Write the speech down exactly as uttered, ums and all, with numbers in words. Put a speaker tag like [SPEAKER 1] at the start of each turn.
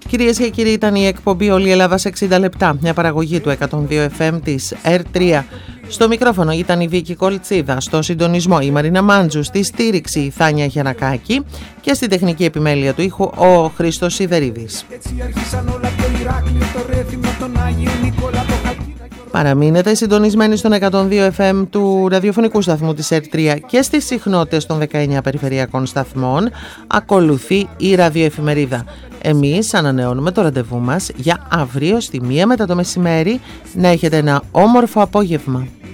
[SPEAKER 1] Κυρίες και κύριοι, ήταν η εκπομπή «Όλη η Ελλάδα σε εξήντα λεπτά», μια παραγωγή του εκατόν δύο εφ εμ της ερ τρία. Στο μικρόφωνο ήταν η Βίκη Κολτσίδα, στο συντονισμό η Μαρίνα Μάντζου, στη στήριξη η Θάνια Γιαννακάκη και στη τεχνική επιμέλεια του ήχου ο Χρήστος Σιδερίδης. Παραμείνετε συντονισμένοι στον εκατόν δύο εφ εμ του ραδιοφωνικού σταθμού της ερ τρία και στις συχνότητες των δεκαεννιά περιφερειακών σταθμών. Ακολουθεί η ραδιοεφημερίδα. Εμείς ανανεώνουμε το ραντεβού μας για αύριο στη μία μετά το μεσημέρι. Να έχετε ένα όμορφο απόγευμα.